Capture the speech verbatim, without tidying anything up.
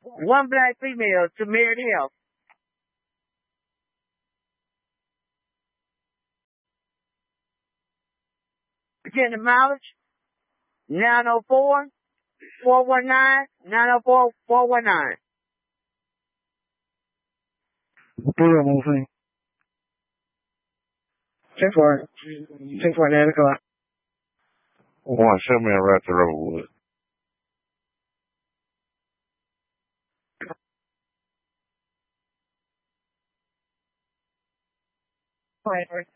One black female to Merit Health. Begin the mileage. nine oh four, four one nine, nine oh four, four one nine. Blue moving. ten four. ten four, nine o'clock. One, show me a right to Rosewood. Right.